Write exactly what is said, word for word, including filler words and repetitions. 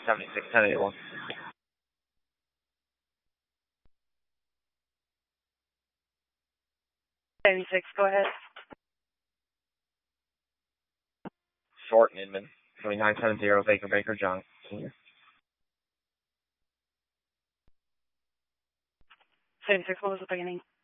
seventy-six, ten eighty-one. seventy-six, go ahead. Short Inman, twenty-nine seventy, Baker Baker John. Senior. seventy-six, what was the beginning?